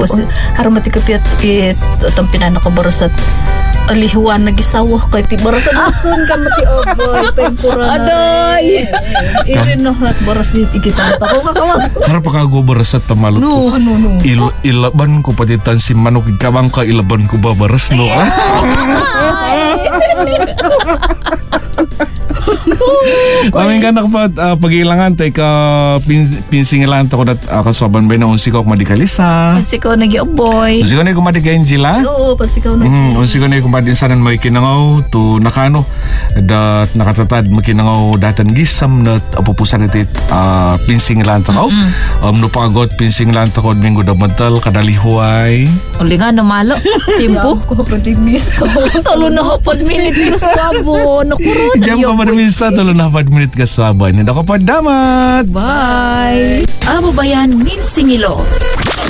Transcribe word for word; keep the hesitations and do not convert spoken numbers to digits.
Was haramati kapiat it tampinan ako barasat alihuan nagisawa kay ti barasat asun ka mati oboy tempura na. Adoy. Irin no hat barasit ikita ta ko kakawag. Harap ka go barasat tamalot ko. No, no, no. Il ilaban ko patitan si manok ikabang ka ilaban ko babaras no. Kaming ganak pa uh, pagilangan tay ka pin, pinsingilan ta ko dat uh, kasoban bay na unsi ko madikalisa. Unsi ko nagioboy. Unsi ko na kumadi kay Angela. Oo, pasikaw na. Mm, unsi ko na kumadi sanan may kinangaw to nakano dat nakatatad makinangaw datan gisam na apupusan iti uh, pinsingilan ta ko. Mm-hmm. Um no pagot pinsingilan ta ko minggo da mental kadalihuay. Uli nga no malo. Timpo ko pwede miso. Talo na hapon minute ko sabo. Nakurot. Jam ka pa minsan talo na hapon minute ka sabo. Hindi ako pa damat. Bye. Abo Bayan Minsingilo.